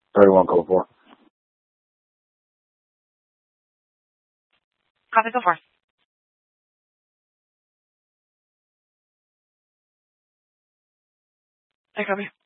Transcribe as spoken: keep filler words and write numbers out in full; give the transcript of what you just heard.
Very well, code four. Copy, go for. I copy.